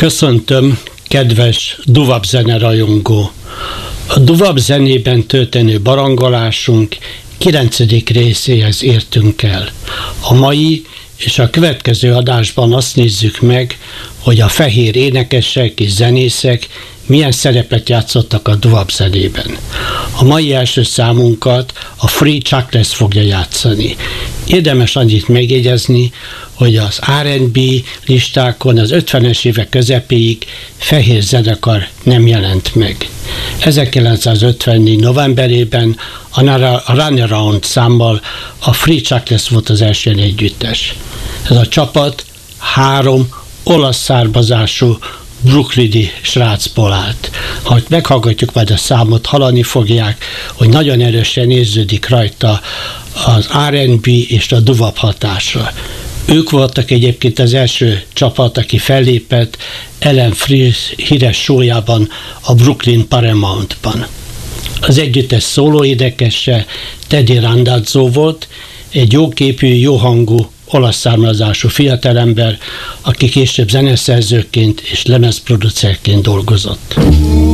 Köszöntöm, kedves doo-wop zene rajongó! A doo-wop zenében történő barangolásunk 9. részéhez értünk el. A mai és a következő adásban azt nézzük meg, hogy a fehér énekesek és zenészek milyen szerepet játszottak a doo-wop zenében. A mai első számunkat a Free Chuckless fogja játszani. Érdemes annyit megjegyezni, hogy az R&B listákon az 50-es évek közepéig fehér zenekar nem jelent meg. 1954. novemberében a Runaround számmal a Free Chuckless volt az első együttes. Ez a csapat 3 olasz származású brooklyni srácból állt. Ha meghallgatjuk majd a számot, hallani fogják, hogy nagyon erősen érződik rajta az R&B és a doo-wop hatása. Ők voltak egyébként az első csapat, aki fellépett Ellen Fries híres show-jában, a Brooklyn Paramountban. Az együttes szólóénekese Teddy Randazzo volt, egy jóképű, jóhangú, olasz származású fiatalember, aki később zeneszerzőként és lemezproducerként dolgozott.